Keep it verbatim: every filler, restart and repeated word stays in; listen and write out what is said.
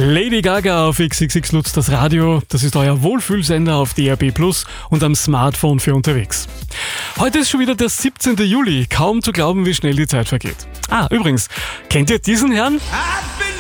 Lady Gaga auf X X X Lutz das Radio. Das ist euer Wohlfühlsender auf D A B Plus und am Smartphone für unterwegs. Heute ist schon wieder der siebzehnten Juli. Kaum zu glauben, wie schnell die Zeit vergeht. Ah, übrigens, kennt ihr diesen Herrn?